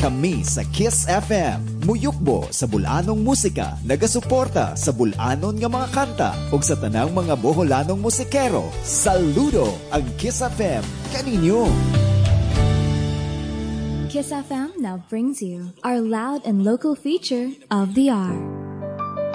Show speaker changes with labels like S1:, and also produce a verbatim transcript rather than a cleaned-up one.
S1: Kami sa Kiss F M, muyukbo sa bulanong musika, nagasuporta sa bulanon nga mga kanta ug sa tanang mga Boholanong musikero. Saludo ang Kiss F M kaninyo.
S2: Kiss F M now brings you our loud and local feature of the hour.